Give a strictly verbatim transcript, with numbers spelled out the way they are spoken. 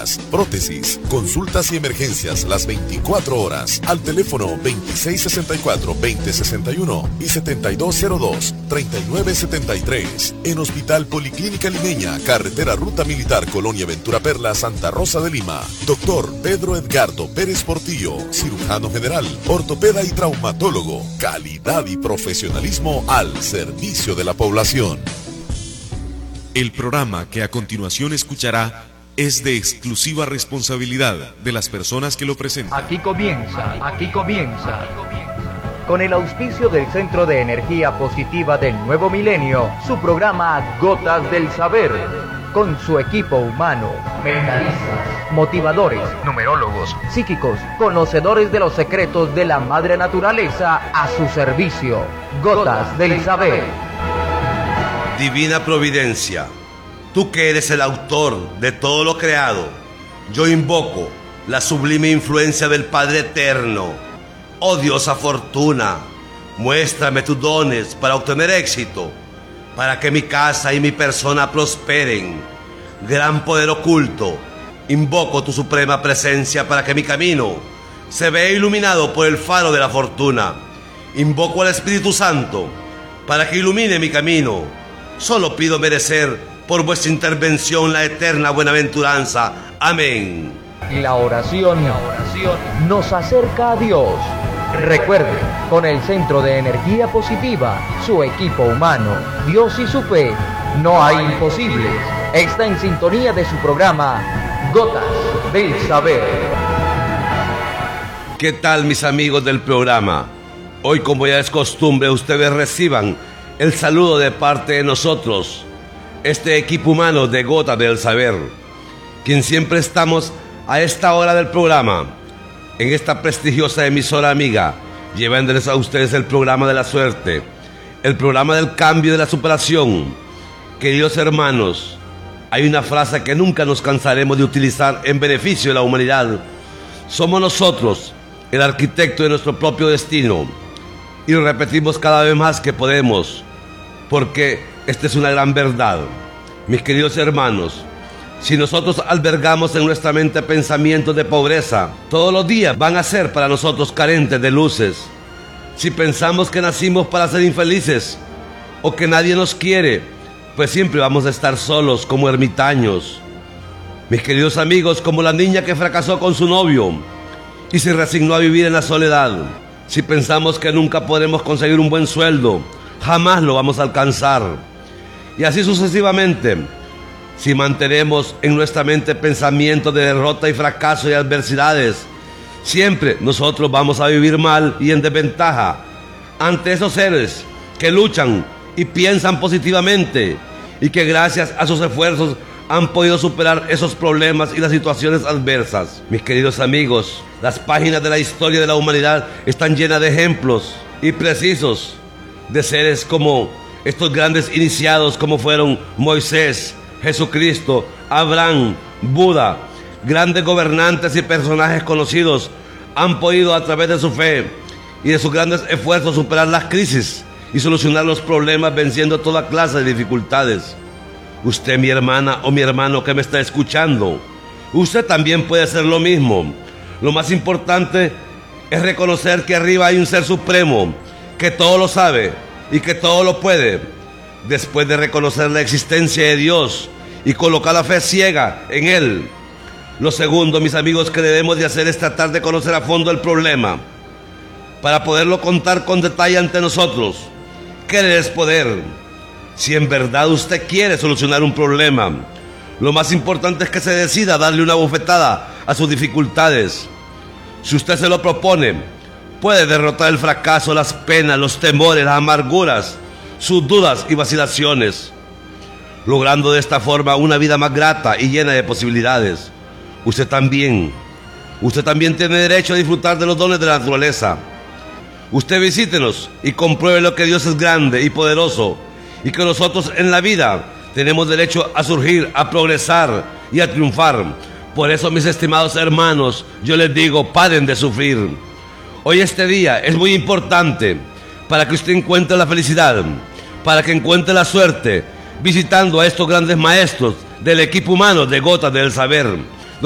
cirugías, prótesis, consultas y emergencias las veinticuatro horas al teléfono veintiséis sesenta y cuatro, veinte sesenta y uno y setenta y dos cero dos, treinta y nueve setenta y tres. En Hospital Policlínica Limeña, carretera Ruta Militar, Colonia Ventura Perla, Santa Rosa de Lima. Doctor Pedro Edgardo Pérez Portillo, cirujano general, ortopeda y traumatólogo. Calidad y profesionalismo al servicio de la población. El programa que a continuación escuchará es de exclusiva responsabilidad de las personas que lo presentan. Aquí comienza, aquí comienza, con el auspicio del Centro de Energía Positiva del Nuevo Milenio, su programa Gotas del Saber, con su equipo humano, mentalistas, motivadores, numerólogos, psíquicos, conocedores de los secretos de la madre naturaleza a su servicio. Gotas del Saber. Divina Providencia, tú que eres el autor de todo lo creado, yo invoco la sublime influencia del Padre Eterno. Oh diosa Fortuna, muéstrame tus dones para obtener éxito, para que mi casa y mi persona prosperen. Gran poder oculto, invoco tu suprema presencia para que mi camino se vea iluminado por el faro de la fortuna. Invoco al Espíritu Santo para que ilumine mi camino. Solo pido merecer por vuestra intervención la eterna buenaventuranza. Amén. La oración, la oración nos acerca a Dios. Recuerde, con el Centro de Energía Positiva, su equipo humano, Dios y su fe, no hay imposibles. Está en sintonía de su programa Gotas del Saber. ¿Qué tal, mis amigos del programa? Hoy, como ya es costumbre, ustedes reciban el saludo de parte de nosotros, este equipo humano de Gotas del Saber, quien siempre estamos a esta hora del programa, en esta prestigiosa emisora amiga, llevándoles a ustedes el programa de la suerte, el programa del cambio y de la superación. Queridos hermanos, hay una frase que nunca nos cansaremos de utilizar en beneficio de la humanidad. Somos nosotros el arquitecto de nuestro propio destino, y lo repetimos cada vez más que podemos, porque esta es una gran verdad. Mis queridos hermanos, si nosotros albergamos en nuestra mente pensamientos de pobreza, todos los días van a ser para nosotros carentes de luces. Si pensamos que nacimos para ser infelices o que nadie nos quiere, pues siempre vamos a estar solos como ermitaños. Mis queridos amigos, como la niña que fracasó con su novio y se resignó a vivir en la soledad. Si pensamos que nunca podremos conseguir un buen sueldo, jamás lo vamos a alcanzar. Y así sucesivamente. Si mantenemos en nuestra mente pensamientos de derrota y fracaso y adversidades, siempre nosotros vamos a vivir mal y en desventaja ante esos seres que luchan y piensan positivamente y que gracias a sus esfuerzos han podido superar esos problemas y las situaciones adversas. Mis queridos amigos, las páginas de la historia de la humanidad están llenas de ejemplos y precisos de seres como estos grandes iniciados, como fueron Moisés, Jesucristo, Abraham, Buda. Grandes gobernantes y personajes conocidos han podido, a través de su fe y de sus grandes esfuerzos, superar las crisis y solucionar los problemas, venciendo toda clase de dificultades. Usted, mi hermana o mi hermano que me está escuchando, usted también puede hacer lo mismo. Lo más importante es reconocer que arriba hay un ser supremo que todo lo sabe y que todo lo puede. Después de reconocer la existencia de Dios y colocar la fe ciega en Él, lo segundo, mis amigos, que debemos de hacer es tratar de conocer a fondo el problema para poderlo contar con detalle ante nosotros. Querer es poder. Si en verdad usted quiere solucionar un problema, lo más importante es que se decida a darle una bofetada a sus dificultades. Si usted se lo propone, puede derrotar el fracaso, las penas, los temores, las amarguras, sus dudas y vacilaciones, logrando de esta forma una vida más grata y llena de posibilidades. Usted también, usted también tiene derecho a disfrutar de los dones de la naturaleza. Usted visítenos y compruebe lo que Dios es grande y poderoso, y que nosotros en la vida tenemos derecho a surgir, a progresar y a triunfar. Por eso, mis estimados hermanos, yo les digo, paren de sufrir. Hoy este día es muy importante para que usted encuentre la felicidad, para que encuentre la suerte, visitando a estos grandes maestros del equipo humano de Gotas del Saber.